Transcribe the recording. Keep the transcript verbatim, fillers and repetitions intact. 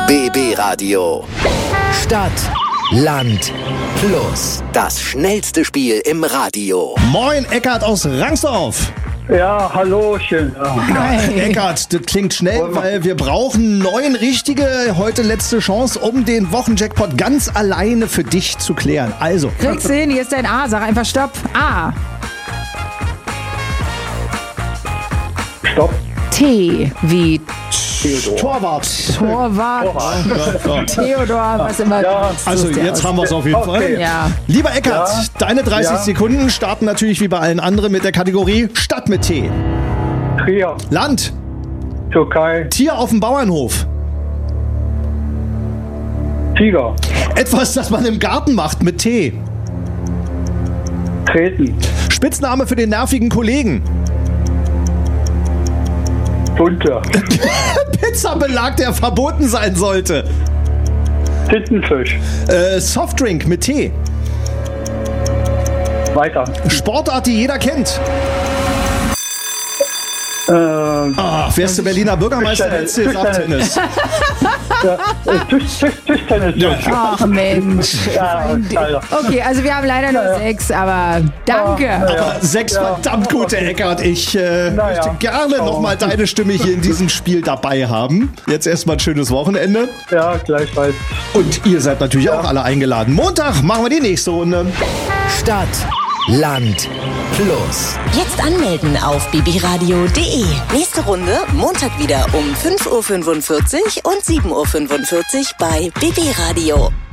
B B Radio. Stadt, Land, Plus. Das schnellste Spiel im Radio. Moin, Eckart aus Rangsdorf. Ja, hallo, schön. Hi. Eckart, das klingt schnell, weil wir brauchen neun richtige. Heute letzte Chance, um den Wochenjackpot ganz alleine für dich zu klären. Also. Kriegst du hin, hier ist dein A. Sag einfach Stopp. A. Stopp. T wie Theodor. Torwart. Torwart. Torwart. Theodor, was immer. Ja. du Also suchst dir jetzt aus. haben wir es auf jeden Okay. Fall. Ja. Lieber Eckart, Ja. deine dreißig Ja. Sekunden starten natürlich wie bei allen anderen mit der Kategorie Stadt mit T. Trier. Land, Türkei. Tier auf dem Bauernhof. Tiger. Etwas, das man im Garten macht mit T. Treten. Spitzname für den nervigen Kollegen. Bunte. Pizzabelag, der verboten sein sollte. Tintenfisch. Äh, Softdrink mit T. Weiter. Sportart, die jeder kennt. Ähm, Ach, wärst du Berliner Bürgermeister, hättest du gesagt Tennis. ja, äh, Tisch, Tisch, Tischtennis. Ja. Ach Mensch. Ja, Alter. Okay, also wir haben leider nur sechs, aber danke. Aber sechs Ja. verdammt gute, Eckart. Ich äh, Na möchte ja. gerne Schauen wir nochmal mal. deine Stimme hier in diesem Spiel dabei haben. Jetzt erstmal ein schönes Wochenende. Ja, gleichfalls. Und ihr seid natürlich auch alle eingeladen. Montag machen wir die nächste Runde. Stadt, Land, Plus. Jetzt anmelden auf b b radio punkt d e. Nächste Runde Montag wieder um fünf Uhr fünfundvierzig und sieben Uhr fünfundvierzig bei B B Radio.